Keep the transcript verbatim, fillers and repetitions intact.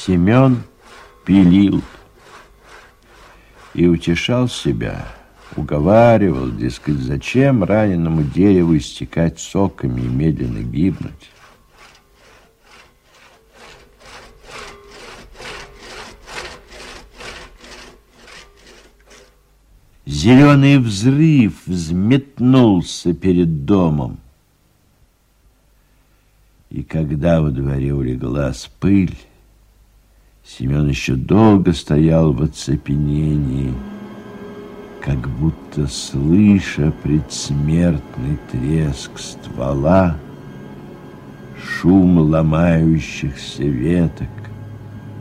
Семен пилил и утешал себя, уговаривал, дескать, зачем раненому дереву истекать соками и медленно гибнуть. Зеленый взрыв взметнулся перед домом. И когда во дворе улеглась пыль, Семен еще долго стоял в оцепенении, как будто слыша предсмертный треск ствола, шум ломающихся веток